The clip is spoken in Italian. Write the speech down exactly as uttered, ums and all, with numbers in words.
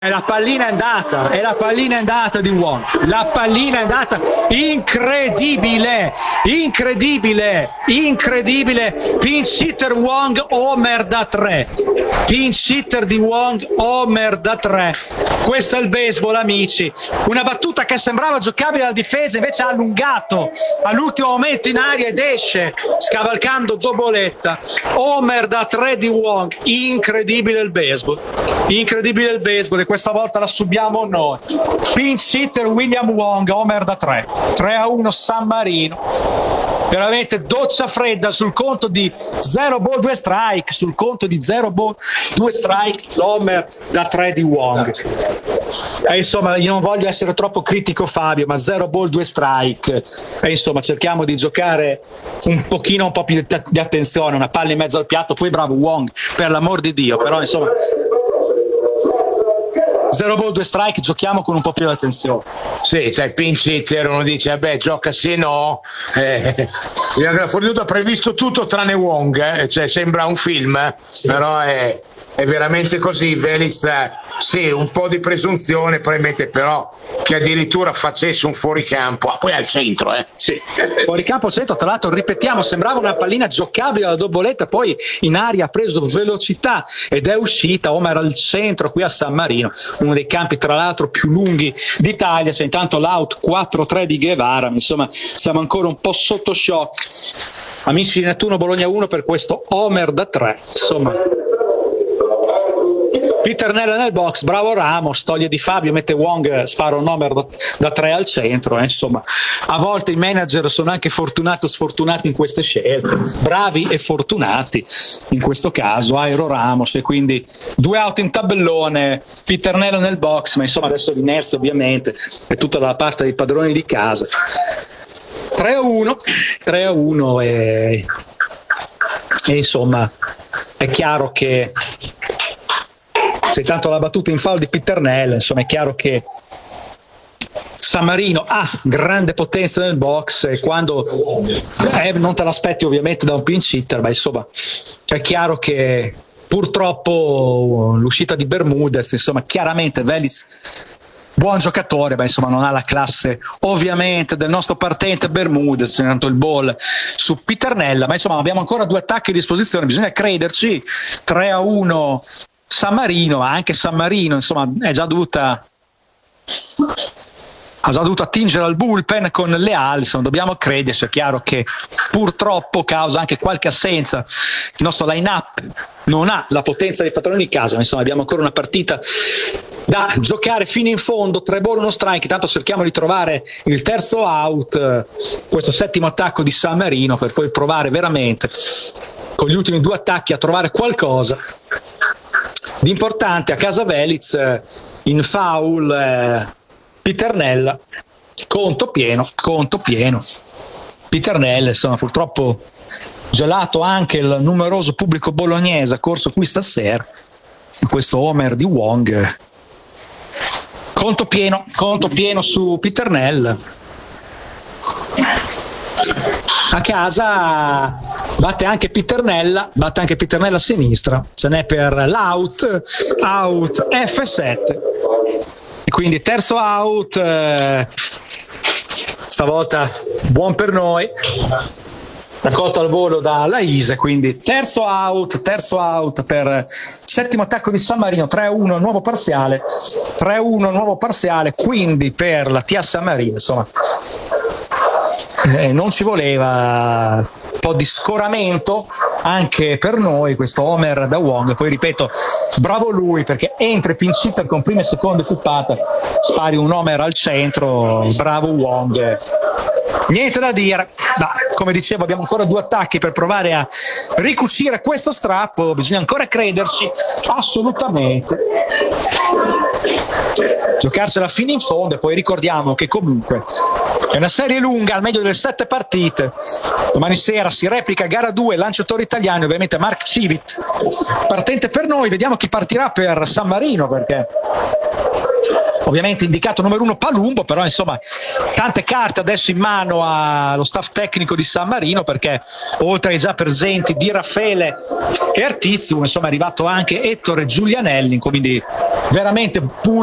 E la pallina è andata, e la pallina è andata di Wong, la pallina è andata, incredibile, incredibile, incredibile, pinch hitter Wong, homer da tre, pinch hitter di Wong, homer da tre, questo è il baseball amici, una battuta che sembrava giocabile alla difesa invece ha allungato all'ultimo momento in aria ed esce scavalcando doboletta, homer da tre di Wong, incredibile il baseball, incredibile il baseball e questa volta la subiamo noi. Pinch hitter William Wong, homer da tre, tre a uno San Marino. Veramente doccia fredda sul conto di zero ball due strike, sul conto di zero ball due strike, l'homer da tre di Wong. E insomma, io non voglio essere troppo critico Fabio, ma zero ball due strike. E insomma, cerchiamo di giocare un pochino, un po' più di attenzione, una palla in mezzo al piatto, poi bravo Wong, per l'amor di Dio, però insomma zero ball due strike, giochiamo con un po' più di attenzione. Sì, cioè il pinch hitter uno dice vabbè gioca sì e no, eh, il fornito ha previsto tutto tranne Wong, eh, cioè sembra un film, sì. Però è, è veramente così. Velez sì, un po' di presunzione probabilmente, però che addirittura facesse un fuoricampo, ah, poi al centro, eh. Sì, fuoricampo al centro, tra l'altro ripetiamo, sembrava una pallina giocabile alla doboletta, poi in aria ha preso velocità ed è uscita, homer al centro qui a San Marino, uno dei campi tra l'altro più lunghi d'Italia. C'è intanto l'out quattro tre di Guevara, insomma siamo ancora un po' sotto shock amici di Nettuno Bologna uno per questo homer da tre. Insomma Peter Nella nel box, bravo Ramos, toglie di Fabio, mette Wong, spara un homer da, da tre al centro, eh, insomma a volte i manager sono anche fortunati o sfortunati in queste scelte, bravi e fortunati in questo caso Airo Ramos, e quindi due out in tabellone, Peter Nella nel box, ma insomma adesso l'inerzia ovviamente è tutta dalla parte dei padroni di casa. tre a uno, tre a uno e, e insomma è chiaro che c'è tanto la battuta in foul di Pitternella, insomma è chiaro che San Marino ha grande potenza nel box e quando eh, non te l'aspetti ovviamente da un pinch hitter, ma insomma è chiaro che purtroppo l'uscita di Bermudez, insomma chiaramente Velez buon giocatore, ma insomma non ha la classe ovviamente del nostro partente Bermudez, intanto il ball su Pitternella, ma insomma abbiamo ancora due attacchi a disposizione, bisogna crederci. Tre a uno San Marino, ma anche San Marino insomma è già dovuta ha già dovuto attingere al bullpen con Leal, insomma dobbiamo crederci. È chiaro che purtroppo causa anche qualche assenza il nostro line-up non ha la potenza dei padroni di casa, ma insomma abbiamo ancora una partita da giocare fino in fondo, tre ball uno strike, intanto cerchiamo di trovare il terzo out, questo settimo attacco di San Marino, per poi provare veramente con gli ultimi due attacchi a trovare qualcosa di importante a casa Velez. In foul eh, Pitternella, conto pieno, conto pieno Pitternella, insomma purtroppo gelato anche il numeroso pubblico bolognese corso qui stasera, questo homer di Wong, conto pieno, conto pieno su Pitternella. A casa batte anche Pitternella, batte anche Pitternella a sinistra, ce n'è per l'out, out F sette, e quindi terzo out, eh, stavolta buon per noi, raccolta al volo da Laise, quindi terzo out, terzo out per settimo attacco di San Marino, tre a uno nuovo parziale, tre a uno nuovo parziale, quindi per la T A San Marino, insomma Eh, non ci voleva, un po' di scoramento anche per noi questo homer da Wong. Poi ripeto, bravo lui perché entra pinch hitter con prima e seconda zippata, spari un homer al centro, bravo Wong, niente da dire. Ma, come dicevo, abbiamo ancora due attacchi per provare a ricucire questo strappo, bisogna ancora crederci assolutamente, giocarsela fino in fondo. E poi ricordiamo che comunque è una serie lunga, al meglio delle sette partite. Domani sera si replica gara due, lanciatore italiano, ovviamente Mark Civit partente per noi. Vediamo chi partirà per San Marino, perché ovviamente indicato numero uno Palumbo, però insomma tante carte adesso in mano allo staff tecnico di San Marino, perché oltre ai già presenti Di Raffaele e Artizio, insomma è arrivato anche Ettore Giulianelli, quindi veramente